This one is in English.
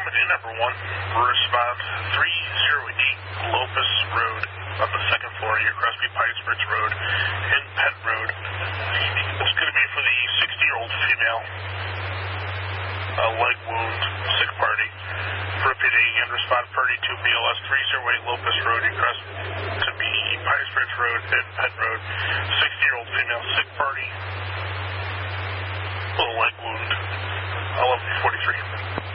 Normandy number 1, respond 308 Lopus Road on the second floor here, Crosby Pines Bridge Road and Penn Road. It's going to be for the 60-year-old female, leg wound, sick party. Repeating again, respond party to BLS 308 Lopus Road across to be Pines Bridge Road and Penn Road. 60-year-old female, sick party, little leg wound, 11:43.